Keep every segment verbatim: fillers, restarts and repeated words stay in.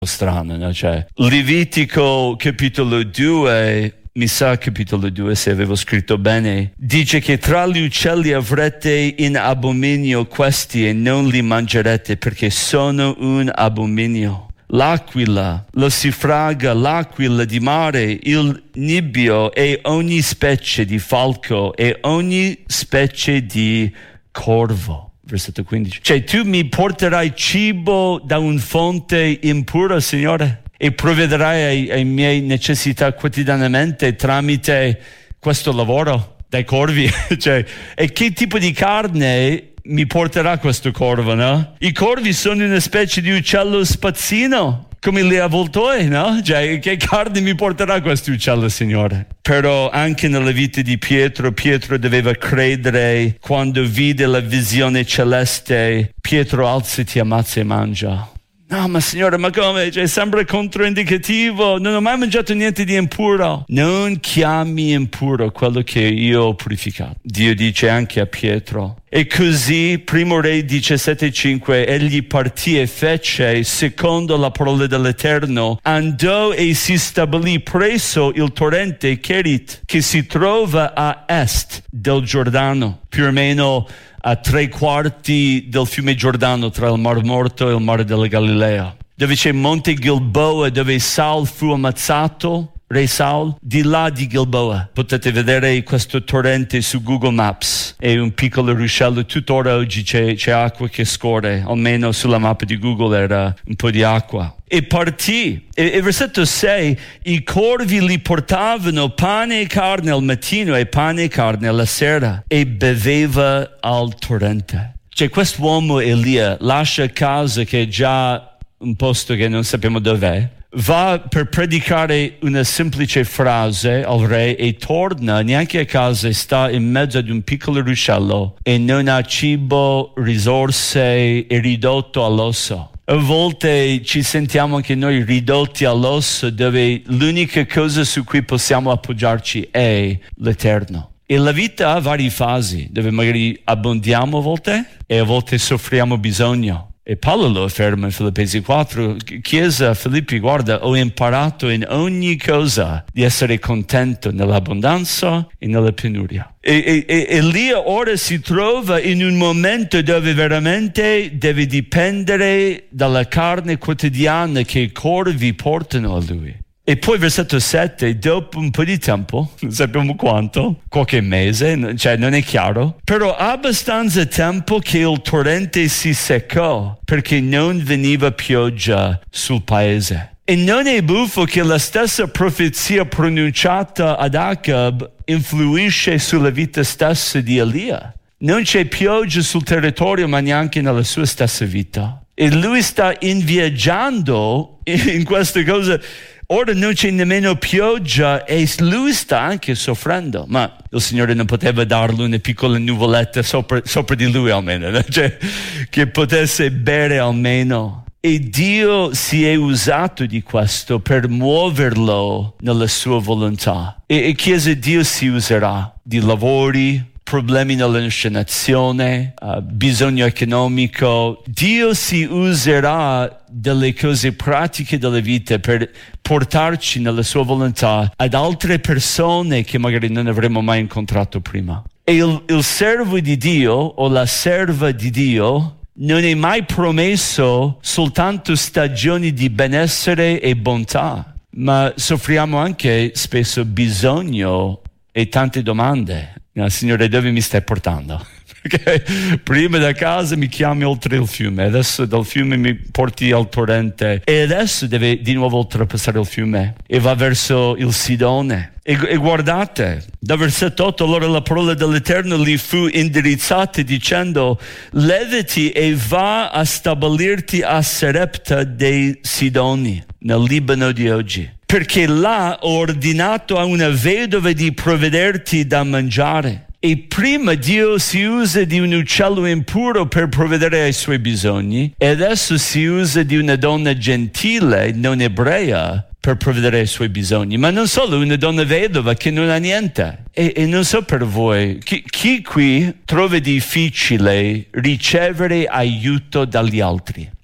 strano, no? Cioè, Levitico capitolo due, mi sa capitolo due se avevo scritto bene, dice che tra gli uccelli avrete in abominio questi e non li mangerete perché sono un abominio. L'aquila, lo sifraga, l'aquila di mare, il nibbio e ogni specie di falco e ogni specie di corvo. Versetto quindici. Cioè, tu mi porterai cibo da un fonte impuro, Signore, e provvederai ai, ai miei necessità quotidianamente tramite questo lavoro dai corvi. Cioè, e che tipo di carne mi porterà questo corvo, no? I corvi sono una specie di uccello spazzino, come le avvoltoi, no? Cioè, che carne mi porterà questo uccello, Signore? Però anche nella vita di Pietro, Pietro doveva credere quando vide la visione celeste. Pietro, alzati, ammazza e mangia. No, ma Signore, ma come? Cioè, sembra controindicativo. Non ho mai mangiato niente di impuro. Non chiami impuro quello che io ho purificato. Dio dice anche a Pietro. E così, primo Re diciassette cinque, egli partì e fece, secondo la parola dell'Eterno, andò e si stabilì presso il torrente Cherit, che si trova a est del Giordano, più o meno a tre quarti del fiume Giordano tra il Mar Morto e il Mare della Galilea, dove c'è Monte Gilboa, dove Saul fu ammazzato, Re Saul. Di là di Gilboa potete vedere questo torrente su Google Maps, è un piccolo ruscello, tuttora oggi c'è, c'è acqua che scorre, almeno sulla mappa di Google era un po' di acqua. E partì, e, e versetto sei, i corvi li portavano pane e carne al mattino e pane e carne alla sera, e beveva al torrente. Cioè, quest'uomo Elia lascia casa, che è già un posto che non sappiamo dov'è, va per predicare una semplice frase al re e torna neanche a casa, e sta in mezzo ad un piccolo ruscello e non ha cibo, risorse, è ridotto all'osso. A volte ci sentiamo anche noi ridotti all'osso, dove l'unica cosa su cui possiamo appoggiarci è l'Eterno. E la vita ha varie fasi, dove magari abbondiamo a volte e a volte soffriamo bisogno. E Paolo lo afferma in Filippesi quattro, Chiesa, Filippi, guarda, ho imparato in ogni cosa di essere contento nell'abbondanza e nella penuria. E, e, e lì ora si trova in un momento dove veramente deve dipendere dalla carne quotidiana che i corvi portano a lui. E poi versetto sette, dopo un po' di tempo, non sappiamo quanto, qualche mese, cioè non è chiaro, però abbastanza tempo che il torrente si seccò perché non veniva pioggia sul paese. E non è buffo che la stessa profezia pronunciata ad Acab influisce sulla vita stessa di Elia. Non c'è pioggia sul territorio, ma neanche nella sua stessa vita. E lui sta inviaggiando in questa cosa. Ora non c'è nemmeno pioggia e lui sta anche soffrendo, ma il Signore non poteva dargli una piccola nuvoletta sopra, sopra di lui almeno, no? Cioè, che potesse bere almeno. E Dio si è usato di questo per muoverlo nella sua volontà. E, e Chiesa, Dio si userà di lavori, problemi nella nostra nazione, uh, bisogno economico. Dio si userà delle cose pratiche della vita per portarci nella sua volontà ad altre persone che magari non avremmo mai incontrato prima. E il, il servo di Dio o la serva di Dio non è mai promesso soltanto stagioni di benessere e bontà, ma soffriamo anche spesso bisogno e tante domande. No, Signore, dove mi stai portando? Perché prima da casa mi chiami oltre il fiume, adesso dal fiume mi porti al torrente e adesso deve di nuovo oltrepassare il fiume e va verso il Sidone. E, e guardate, da versetto otto, allora la parola dell'Eterno gli fu indirizzata dicendo: levati e va a stabilirti a Sarepta dei Sidoni, nel Libano di oggi, perché là ho ordinato a una vedova di provvederti da mangiare. E prima Dio si usa di un uccello impuro per provvedere ai suoi bisogni, e adesso si usa di una donna gentile, non ebrea, per provvedere ai suoi bisogni. Ma non solo, una donna vedova che non ha niente. E, e non so per voi, chi, chi qui trova difficile ricevere aiuto dagli altri?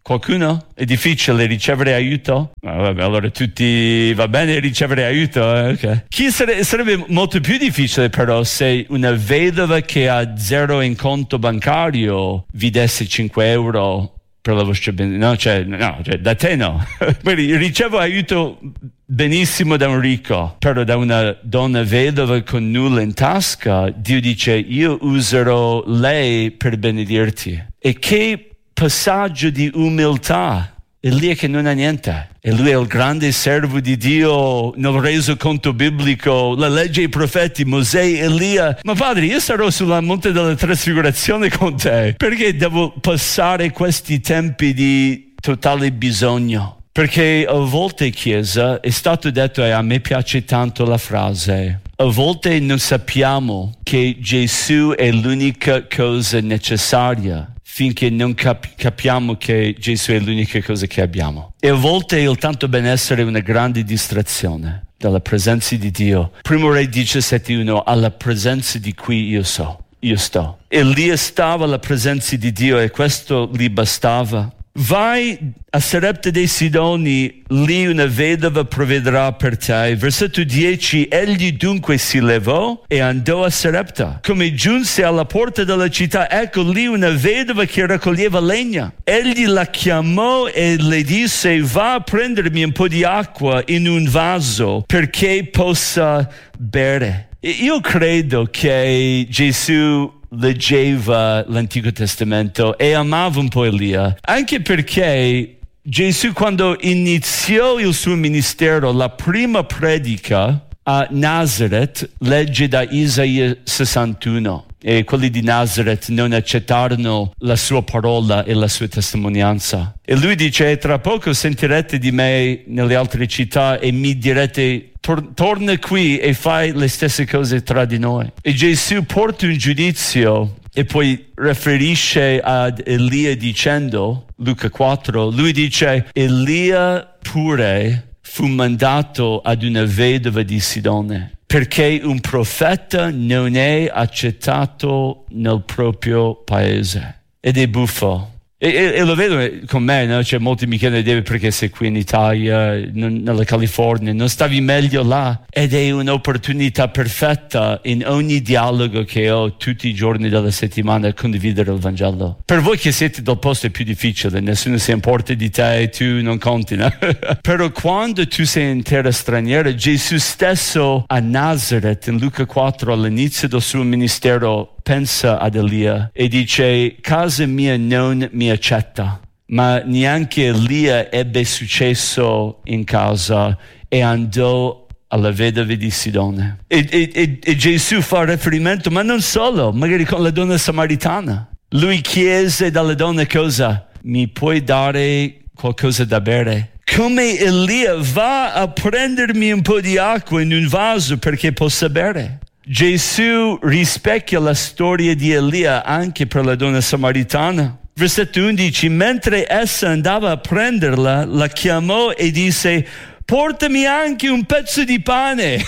Qualcuno? È difficile ricevere aiuto? Ah, vabbè, allora tutti va bene ricevere aiuto, eh? Okay. Chi sare- sarebbe molto più difficile però se una vedova che ha zero in conto bancario vi desse cinque euro per la vostra benzina. No, cioè, no, cioè, da te no. Ricevo aiuto benissimo da un ricco, però da una donna vedova con nulla in tasca, Dio dice io userò lei per benedirti. E che passaggio di umiltà! Elia che non ha niente, e lui è il grande servo di Dio nel resoconto biblico, la legge e i profeti, Mosè, Elia. Ma padre, io sarò sulla monte della trasfigurazione con te, perché devo passare questi tempi di totale bisogno? Perché a volte, Chiesa, è stato detto, e a me piace tanto la frase, a volte non sappiamo che Gesù è l'unica cosa necessaria finché non cap- capiamo che Gesù è l'unica cosa che abbiamo. E a volte il tanto benessere è una grande distrazione dalla presenza di Dio. Primo Re diciassette uno, alla presenza di cui io so, io sto. Elia stava alla presenza di Dio e questo gli bastava. Vai a Sarepta dei Sidoni, lì una vedova provvederà per te. Versetto dieci, egli dunque si levò e andò a Sarepta. Come giunse alla porta della città, ecco lì una vedova che raccoglieva legna. Egli la chiamò e le disse, va a prendermi un po' di acqua in un vaso perché possa bere. Io credo che Gesù leggeva l'Antico Testamento e amava un po' Elia, anche perché Gesù quando iniziò il suo ministero, la prima predica a Nazareth, legge da Isaia sessantuno, e quelli di Nazareth non accettarono la sua parola e la sua testimonianza. E lui dice, tra poco sentirete di me nelle altre città e mi direte, tor- torna qui e fai le stesse cose tra di noi. E Gesù porta un giudizio e poi riferisce ad Elia dicendo, Luca quattro, lui dice, Elia pure fu mandato ad una vedova di Sidone, perché un profeta non è accettato nel proprio paese. Ed è buffo. E, e, e lo vedo con me, no? Cioè, molti mi chiedono perché sei qui in Italia, non, nella California, non stavi meglio là? Ed è un'opportunità perfetta in ogni dialogo che ho tutti i giorni della settimana a condividere il Vangelo. Per voi che siete del posto è più difficile, nessuno si importa di te e tu non conti, no? Però quando tu sei in terra straniera, Gesù stesso a Nazareth, in Luca quattro, all'inizio del suo ministero, pensa ad Elia e dice, casa mia non mi accetta, ma neanche Elia ebbe successo in casa e andò alla vedova di Sidone. E, e, e, e Gesù fa riferimento, ma non solo, magari con la donna samaritana. Lui chiese dalla donna cosa? Mi puoi dare qualcosa da bere? Come Elia va a prendermi un po' di acqua in un vaso perché possa bere? Gesù rispecchia la storia di Elia anche per la donna samaritana. Versetto undici, mentre essa andava a prenderla, la chiamò e disse, portami anche un pezzo di pane.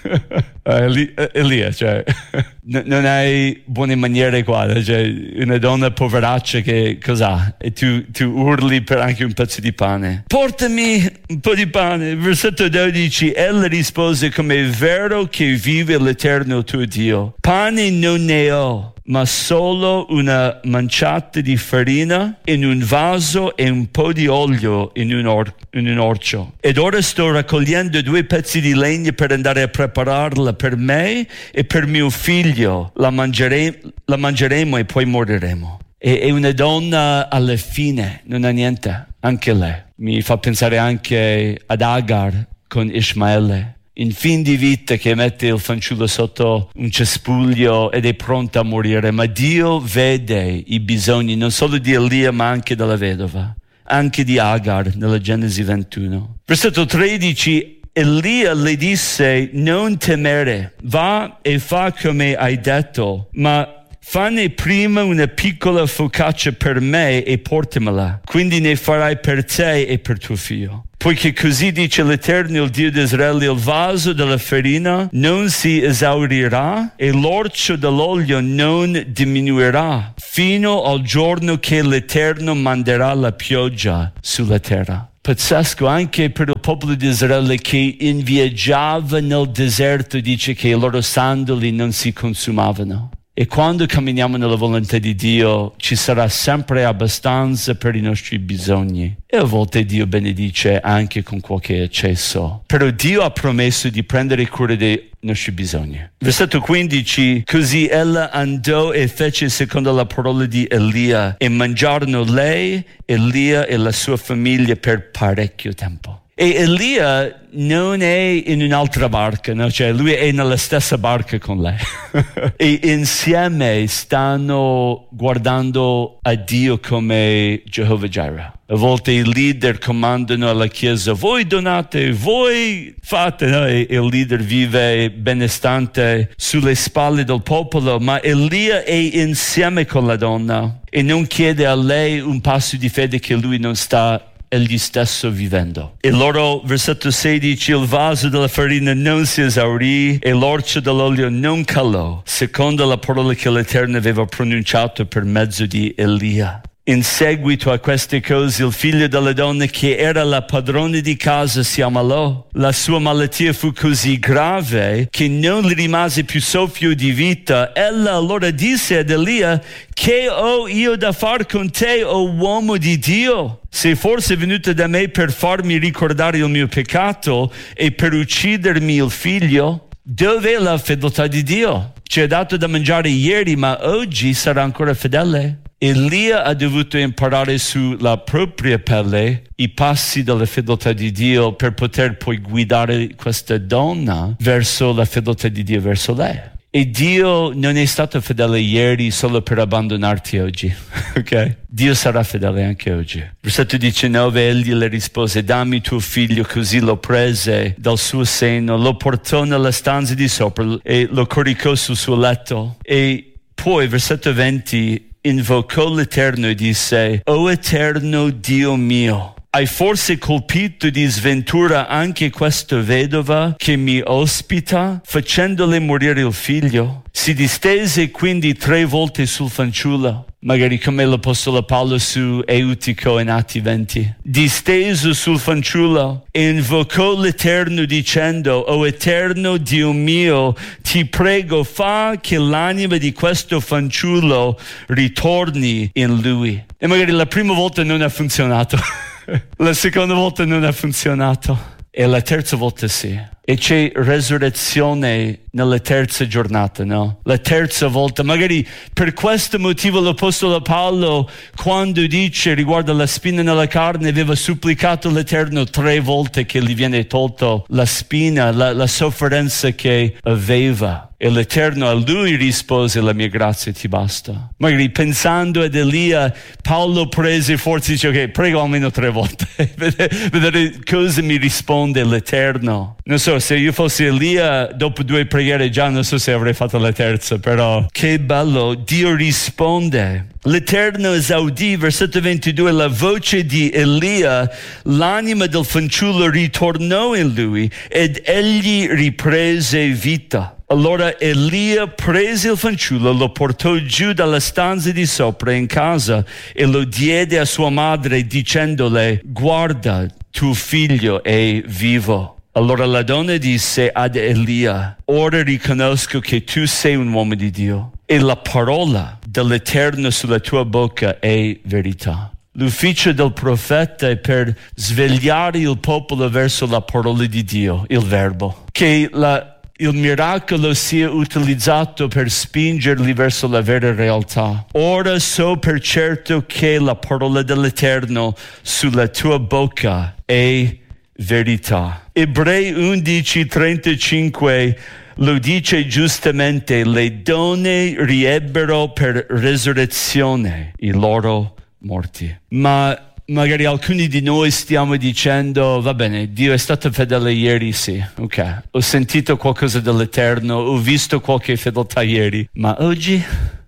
Eli- Elia, cioè, n- non hai buone maniere qua, cioè, una donna poveraccia che cos'ha? E tu, tu urli per anche un pezzo di pane. Portami un po' di pane. Versetto dodici, ella rispose, come è vero che vive l'Eterno tuo Dio, pane non ne ho, ma solo una manciata di farina in un vaso e un po' di olio in un, or- in un orcio. Ed ora sto raccogliendo due pezzi di legna per andare a prepararla per me e per mio figlio. La, mangere- la mangeremo e poi moriremo. E, e una donna alla fine non ha niente, anche lei. Mi fa pensare anche ad Agar con Ismaele. In fin di vita che mette il fanciullo sotto un cespuglio ed è pronta a morire, ma Dio vede i bisogni non solo di Elia ma anche della vedova, anche di Agar nella Genesi ventuno. Versetto tredici, Elia le disse, non temere, va e fa come hai detto, ma Fanne prima una piccola focaccia per me e portamela, quindi ne farai per te e per tuo figlio. Poiché così dice l'Eterno, il Dio di Israele, il vaso della farina non si esaurirà e l'orcio dell'olio non diminuirà, fino al giorno che l'Eterno manderà la pioggia sulla terra. Pazzesco anche per il popolo di Israele che inviaggiava nel deserto, dice che i loro sandali non si consumavano. E quando camminiamo nella volontà di Dio ci sarà sempre abbastanza per i nostri bisogni. E a volte Dio benedice anche con qualche eccesso. Però Dio ha promesso di prendere cura dei nostri bisogni. Versetto quindici, così ella andò e fece secondo la parola di Elia e mangiarono lei, Elia e la sua famiglia per parecchio tempo. E Elia non è in un'altra barca, no? Cioè lui è nella stessa barca con lei. E insieme stanno guardando a Dio come Jehovah Jireh. A volte i leader comandano alla Chiesa, voi donate, voi fate, no? E il leader vive benestante sulle spalle del popolo, ma Elia è insieme con la donna e non chiede a lei un passo di fede che lui non sta egli stesso vivendo. E loro, versetto sedici, il vaso della farina non si esaurì e l'orcio dell'olio non calò, secondo la parola che l'Eterno aveva pronunciato per mezzo di Elia. In seguito a queste cose il figlio della donna che era la padrona di casa si ammalò. La sua malattia fu così grave che non gli rimase più soffio di vita. Ella allora disse ad Elia, che ho io da far con te, o uomo di Dio? Sei forse venuta da me per farmi ricordare il mio peccato e per uccidermi il figlio? Dov'è la fedeltà di Dio? Ci ha dato da mangiare ieri, ma oggi sarà ancora fedele. Elia ha dovuto imparare sulla propria pelle i passi della fedeltà di Dio per poter poi guidare questa donna verso la fedeltà di Dio verso lei. E Dio non è stato fedele ieri solo per abbandonarti oggi, ok? Dio sarà fedele anche oggi. Versetto diciannove, egli le rispose, dammi tuo figlio, così lo prese dal suo seno, lo portò nella stanza di sopra e lo coricò sul suo letto. E poi, versetto venti, invocò l'Eterno e disse, o Eterno Dio mio, hai forse colpito di sventura anche questa vedova che mi ospita, facendole morire il figlio? Si distese quindi tre volte sul fanciullo, magari come l'Apostolo Paolo su Eutico in Atti venti. Disteso sul fanciullo e invocò l'Eterno dicendo, o Eterno Dio mio, ti prego fa che l'anima di questo fanciullo ritorni in lui. E magari la prima volta non ha funzionato. La seconda volta non ha funzionato e la terza volta sì. E c'è resurrezione nella terza giornata, no? La terza volta. Magari per questo motivo l'Apostolo Paolo, quando dice riguardo la spina nella carne, aveva supplicato l'Eterno tre volte che gli viene tolto la spina, la, la sofferenza che aveva. E l'Eterno a lui rispose, la mia grazia ti basta. Magari pensando ad Elia, Paolo prese forza e dice, ok, prego almeno tre volte. Vedere cosa mi risponde l'Eterno. Non so, se io fossi Elia, dopo due preghiere già non so se avrei fatto la terza, però che bello, Dio risponde. L'Eterno esaudì, versetto ventidue, la voce di Elia, l'anima del fanciullo ritornò in lui ed egli riprese vita. Allora Elia prese il fanciullo, lo portò giù dalla stanza di sopra in casa e lo diede a sua madre dicendole, guarda, tuo figlio è vivo. Allora la donna disse ad Elia, ora riconosco che tu sei un uomo di Dio e la parola dell'Eterno sulla tua bocca è verità. L'ufficio del profeta è per svegliare il popolo verso la parola di Dio, il verbo. Che la, il miracolo sia utilizzato per spingerli verso la vera realtà. Ora so per certo che la parola dell'Eterno sulla tua bocca è verità. Ebrei undici trentacinque lo dice giustamente, le donne riebbero per resurrezione i loro morti. Ma magari alcuni di noi stiamo dicendo, va bene, Dio è stato fedele ieri, sì, ok, ho sentito qualcosa dell'Eterno, ho visto qualche fedeltà ieri, ma oggi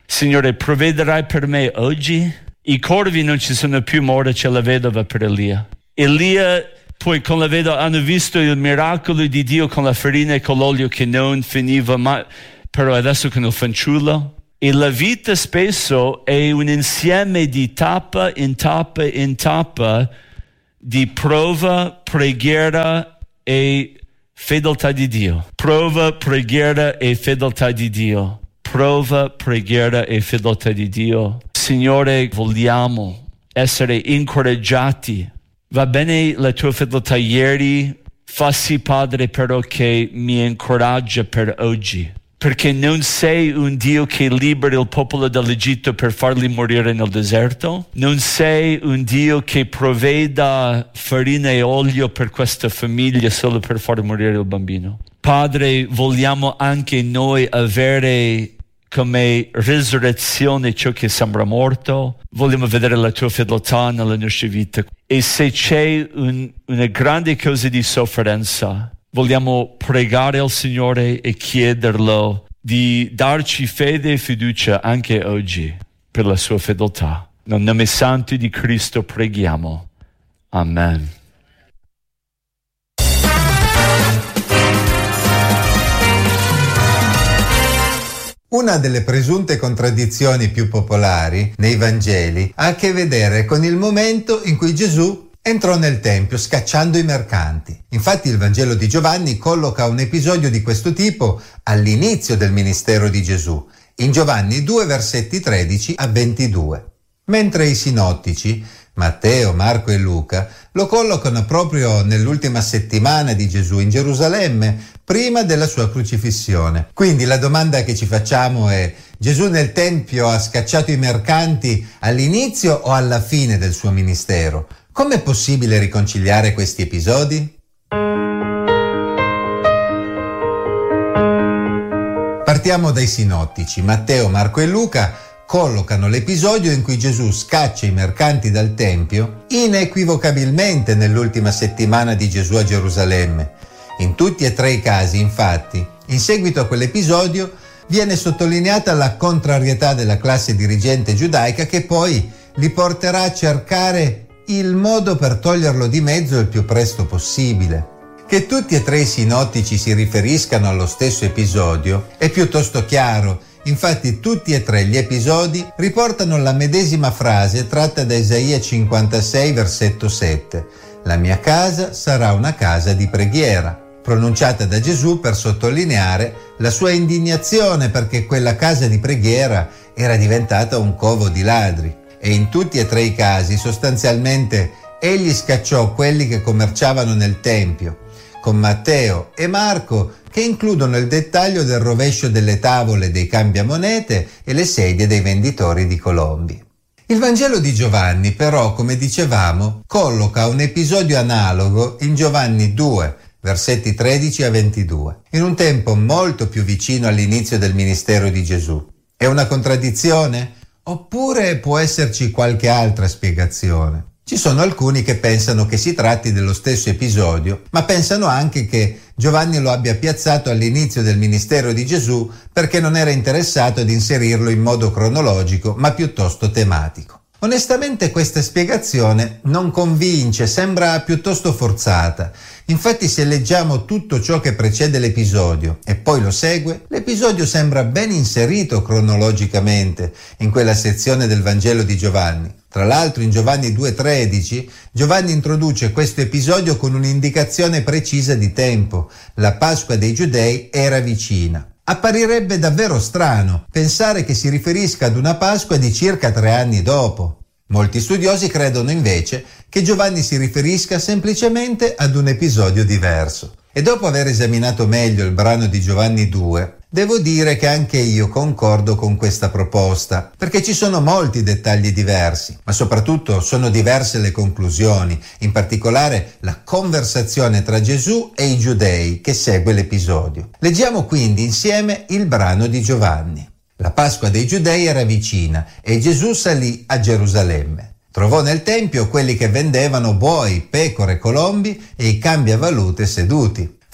Signore, provvederai per me oggi? I corvi non ci sono più, ma ora c'è la vedova per Elia. Elia, poi con la vedova hanno visto il miracolo di Dio con la farina e con l'olio che non finiva mai, però adesso con il fanciullo. E la vita spesso è un insieme di tappa in tappa in tappa di prova, preghiera e fedeltà di Dio. Prova, preghiera e fedeltà di Dio. Prova, preghiera e fedeltà di Dio. Signore, vogliamo essere incoraggiati. Va bene la tua fedeltà ieri, fa sì, Padre, però che mi incoraggia per oggi. Perché non sei un Dio che libera il popolo dall'Egitto per farli morire nel deserto. Non sei un Dio che provveda farina e olio per questa famiglia solo per far morire il bambino. Padre, vogliamo anche noi avere come risurrezione ciò che sembra morto. Vogliamo vedere la tua fedeltà nella nostra vita. E se c'è un, una grande cosa di sofferenza, vogliamo pregare al Signore e chiederlo di darci fede e fiducia anche oggi per la sua fedeltà. Nel nome santo di Cristo preghiamo. Amen. Una delle presunte contraddizioni più popolari nei Vangeli ha a che vedere con il momento in cui Gesù entrò nel Tempio scacciando i mercanti. Infatti il Vangelo di Giovanni colloca un episodio di questo tipo all'inizio del ministero di Gesù, in Giovanni due versetti tredici a ventidue. Mentre i sinottici, Matteo, Marco e Luca, lo collocano proprio nell'ultima settimana di Gesù in Gerusalemme, prima della sua crocifissione. Quindi la domanda che ci facciamo è: Gesù nel Tempio ha scacciato i mercanti all'inizio o alla fine del suo ministero? Com'è possibile riconciliare questi episodi? Partiamo dai sinottici. Matteo, Marco e Luca collocano l'episodio in cui Gesù scaccia i mercanti dal Tempio inequivocabilmente nell'ultima settimana di Gesù a Gerusalemme. In tutti e tre i casi, infatti, in seguito a quell'episodio viene sottolineata la contrarietà della classe dirigente giudaica che poi li porterà a cercare il modo per toglierlo di mezzo il più presto possibile. Che tutti e tre i sinottici si riferiscano allo stesso episodio è piuttosto chiaro, infatti tutti e tre gli episodi riportano la medesima frase tratta da Isaia cinquantasei versetto sette: «La mia casa sarà una casa di preghiera», pronunciata da Gesù per sottolineare la sua indignazione perché quella casa di preghiera era diventata un covo di ladri. E in tutti e tre i casi sostanzialmente egli scacciò quelli che commerciavano nel Tempio, con Matteo e Marco che includono il dettaglio del rovescio delle tavole dei cambiamonete e le sedie dei venditori di colombi. Il Vangelo di Giovanni però, come dicevamo, colloca un episodio analogo in Giovanni due, versetti tredici a ventidue, in un tempo molto più vicino all'inizio del ministero di Gesù. È una contraddizione? Oppure può esserci qualche altra spiegazione? Ci sono alcuni che pensano che si tratti dello stesso episodio, ma pensano anche che Giovanni lo abbia piazzato all'inizio del ministero di Gesù perché non era interessato ad inserirlo in modo cronologico, ma piuttosto tematico. Onestamente questa spiegazione non convince, sembra piuttosto forzata. Infatti se leggiamo tutto ciò che precede l'episodio e poi lo segue, l'episodio sembra ben inserito cronologicamente in quella sezione del Vangelo di Giovanni. Tra l'altro in Giovanni due tredici Giovanni introduce questo episodio con un'indicazione precisa di tempo. La Pasqua dei Giudei era vicina. Apparirebbe davvero strano pensare che si riferisca ad una Pasqua di circa tre anni dopo. Molti studiosi credono invece che Giovanni si riferisca semplicemente ad un episodio diverso. E dopo aver esaminato meglio il brano di Giovanni due, devo dire che anche io concordo con questa proposta, perché ci sono molti dettagli diversi, ma soprattutto sono diverse le conclusioni, in particolare la conversazione tra Gesù e i giudei che segue l'episodio. Leggiamo quindi insieme il brano di Giovanni. La Pasqua dei Giudei era vicina e Gesù salì a Gerusalemme. Trovò nel tempio quelli che vendevano buoi, pecore, colombi e i cambiavalute seduti.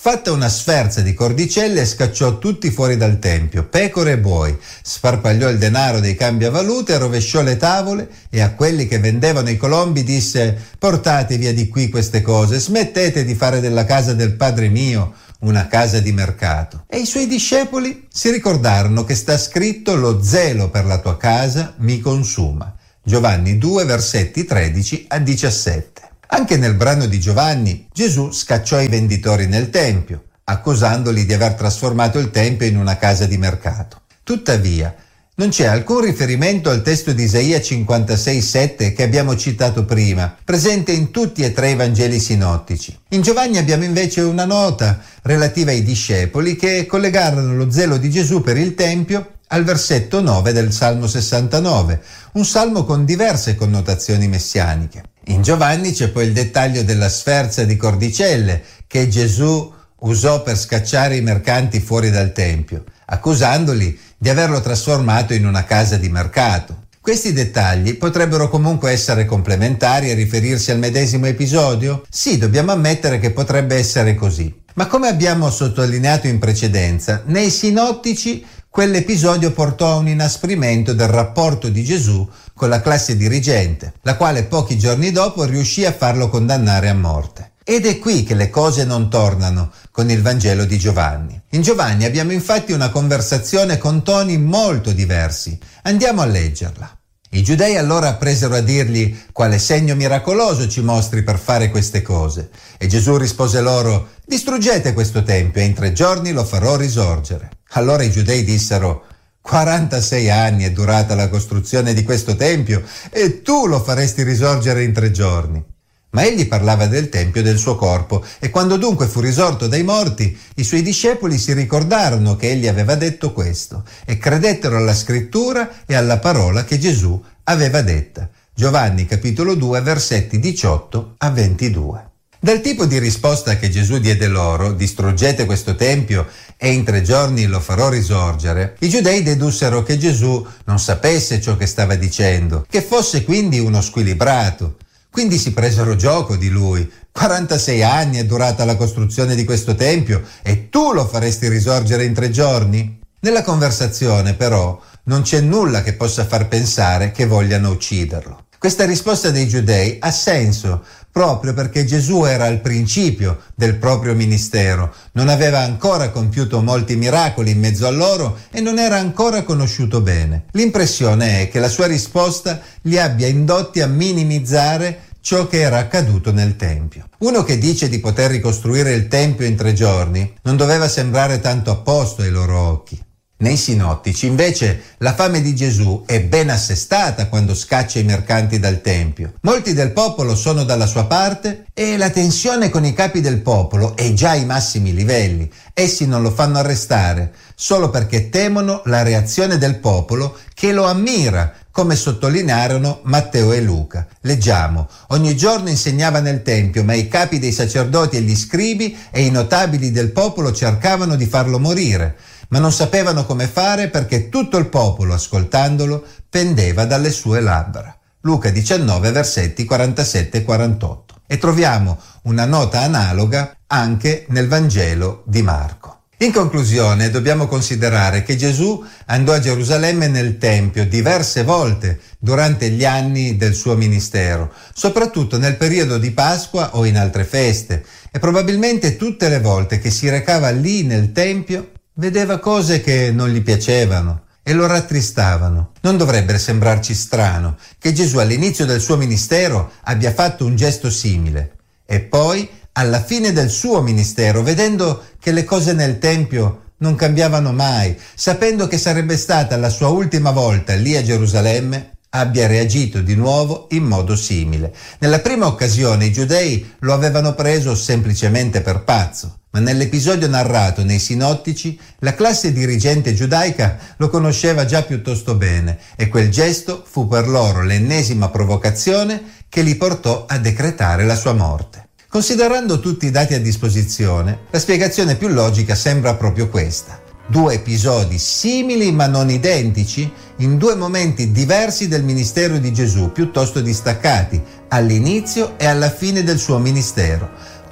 Fatta una sferza di cordicelle, scacciò tutti fuori dal tempio, pecore e buoi, sparpagliò il denaro dei cambiavalute, rovesciò le tavole e a quelli che vendevano i colombi disse: «Portate via di qui queste cose, smettete di fare della casa del Padre mio una casa di mercato». E i suoi discepoli si ricordarono che sta scritto: «Lo zelo per la tua casa mi consuma». Giovanni due, versetti tredici a diciassette. Anche nel brano di Giovanni, Gesù scacciò i venditori nel Tempio, accusandoli di aver trasformato il Tempio in una casa di mercato. Tuttavia, non c'è alcun riferimento al testo di Isaia cinquantasei sette che abbiamo citato prima, presente in tutti e tre i Vangeli sinottici. In Giovanni abbiamo invece una nota relativa ai discepoli che collegarono lo zelo di Gesù per il Tempio al versetto nove del Salmo sessantanove, un salmo con diverse connotazioni messianiche. In Giovanni c'è poi il dettaglio della sferza di cordicelle che Gesù usò per scacciare i mercanti fuori dal Tempio, accusandoli di averlo trasformato in una casa di mercato. Questi dettagli potrebbero comunque essere complementari e riferirsi al medesimo episodio? Sì, dobbiamo ammettere che potrebbe essere così. Ma come abbiamo sottolineato in precedenza, nei sinottici quell'episodio portò a un inasprimento del rapporto di Gesù con la classe dirigente, la quale pochi giorni dopo riuscì a farlo condannare a morte. Ed è qui che le cose non tornano con il Vangelo di Giovanni. In Giovanni abbiamo infatti una conversazione con toni molto diversi. Andiamo a leggerla. I giudei allora presero a dirgli: «Quale segno miracoloso ci mostri per fare queste cose?» E Gesù rispose loro: «Distruggete questo tempio e in tre giorni lo farò risorgere». Allora i giudei dissero: quarantasei anni è durata la costruzione di questo tempio e tu lo faresti risorgere in tre giorni. Ma egli parlava del tempio del suo corpo, e quando dunque fu risorto dai morti, i suoi discepoli si ricordarono che egli aveva detto questo e credettero alla scrittura e alla parola che Gesù aveva detta. Giovanni capitolo due, versetti diciotto a ventidue. Dal tipo di risposta che Gesù diede loro, distruggete questo tempio e in tre giorni lo farò risorgere, i giudei dedussero che Gesù non sapesse ciò che stava dicendo, che fosse quindi uno squilibrato. Quindi si presero gioco di lui. quarantasei anni è durata la costruzione di questo tempio e tu lo faresti risorgere in tre giorni? Nella conversazione, però, non c'è nulla che possa far pensare che vogliano ucciderlo. Questa risposta dei giudei ha senso proprio perché Gesù era al principio del proprio ministero, non aveva ancora compiuto molti miracoli in mezzo a loro e non era ancora conosciuto bene. L'impressione è che la sua risposta li abbia indotti a minimizzare ciò che era accaduto nel Tempio. Uno che dice di poter ricostruire il Tempio in tre giorni non doveva sembrare tanto a posto ai loro occhi. Nei sinottici, invece, la fame di Gesù è ben assestata quando scaccia i mercanti dal Tempio. Molti del popolo sono dalla sua parte e la tensione con i capi del popolo è già ai massimi livelli. Essi non lo fanno arrestare solo perché temono la reazione del popolo che lo ammira, come sottolinearono Matteo e Luca. Leggiamo: ogni giorno insegnava nel Tempio, ma i capi dei sacerdoti e gli scribi e i notabili del popolo cercavano di farlo morire, ma non sapevano come fare perché tutto il popolo, ascoltandolo, pendeva dalle sue labbra. Luca diciannove, versetti quarantasette e quarantotto. E troviamo una nota analoga anche nel Vangelo di Marco. In conclusione, dobbiamo considerare che Gesù andò a Gerusalemme nel Tempio diverse volte durante gli anni del suo ministero, soprattutto nel periodo di Pasqua o in altre feste, e probabilmente tutte le volte che si recava lì nel Tempio vedeva cose che non gli piacevano e lo rattristavano. Non dovrebbe sembrarci strano che Gesù all'inizio del suo ministero abbia fatto un gesto simile e poi alla fine del suo ministero, vedendo che le cose nel Tempio non cambiavano mai, sapendo che sarebbe stata la sua ultima volta lì a Gerusalemme, abbia reagito di nuovo in modo simile. Nella prima occasione i giudei lo avevano preso semplicemente per pazzo, ma nell'episodio narrato nei sinottici la classe dirigente giudaica lo conosceva già piuttosto bene e quel gesto fu per loro l'ennesima provocazione che li portò a decretare la sua morte. Considerando tutti i dati a disposizione, la spiegazione più logica sembra proprio questa. Due episodi simili ma non identici in due momenti diversi del ministero di Gesù, piuttosto distaccati, all'inizio e alla fine del suo ministero.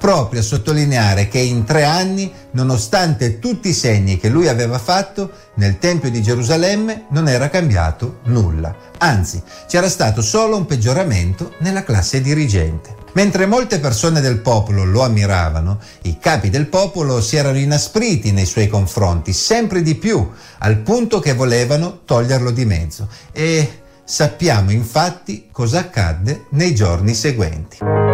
proprio a sottolineare che in tre anni, nonostante tutti i segni che lui aveva fatto, nel Tempio di Gerusalemme non era cambiato nulla. Anzi, c'era stato solo un peggioramento nella classe dirigente. Mentre molte persone del popolo lo ammiravano, i capi del popolo si erano inaspriti nei suoi confronti, sempre di più, al punto che volevano toglierlo di mezzo. E sappiamo infatti cosa accadde nei giorni seguenti.